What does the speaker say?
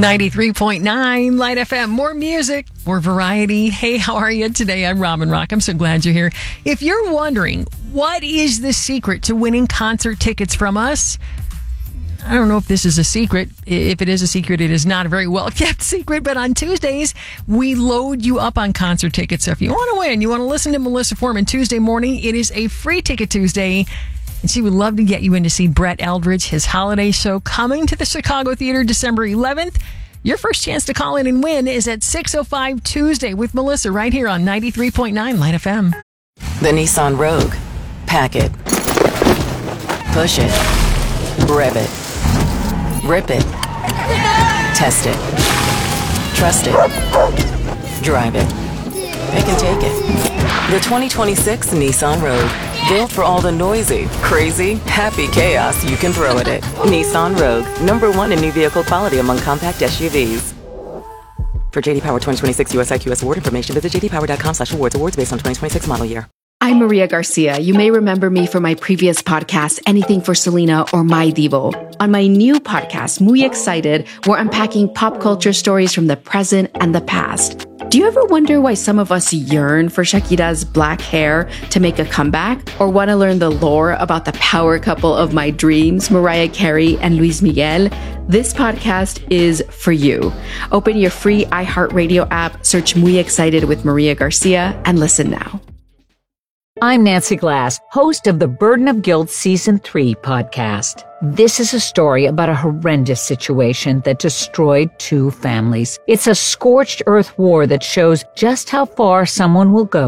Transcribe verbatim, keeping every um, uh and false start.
ninety-three point nine Light F M. More music, more variety. Hey, how are you today? I'm Robin Rock. I'm so glad you're here. If you're wondering, what is the secret to winning concert tickets from us? I don't know if this is a secret. If it is a secret, it is not a very well-kept secret. But on Tuesdays, we load you up on concert tickets. So if you want to win, you want to listen to Melissa Foreman Tuesday morning, it is a free ticket Tuesday. And she would love to get you in to see Brett Eldredge, his holiday show, coming to the Chicago Theater December eleventh. Your first chance to call in and win is at six oh five Tuesday with Melissa right here on ninety-three point nine Light F M. The Nissan Rogue. Pack it. Push it. Rev it. Rip it. Test it. Trust it. Drive it. Pick and take it. The twenty twenty-six Nissan Rogue. Built for all the noisy, crazy, happy chaos you can throw at it. Nissan Rogue. Number one in new vehicle quality among compact S U Vs. For J D Power twenty twenty-six U S I Q S award information, visit j d power dot com slash awards. Awards based on twenty twenty-six model year. I'm Maria Garcia. You may remember me from my previous podcast, Anything for Selena or My Divo. On my new podcast, Muy Excited, we're unpacking pop culture stories from the present and the past. Do you ever wonder why some of us yearn for Shakira's black hair to make a comeback? Or want to learn the lore about the power couple of my dreams, Mariah Carey and Luis Miguel? This podcast is for you. Open your free iHeartRadio app, search Muy Excited with Maria Garcia, and listen now. I'm Nancy Glass, host of the Burden of Guilt Season three podcast. This is a story about a horrendous situation that destroyed two families. It's a scorched earth war that shows just how far someone will go